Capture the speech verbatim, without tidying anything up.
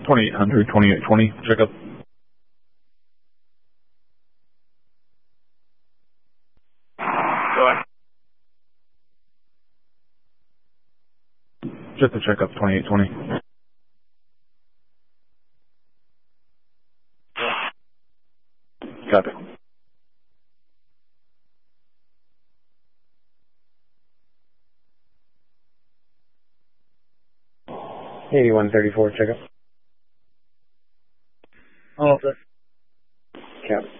twenty-eight hundred, twenty-eight twenty, checkup. Go ahead. Just a checkup, twenty-eight twenty. Copy. eighty-one thirty-four, checkup. All set. Cap.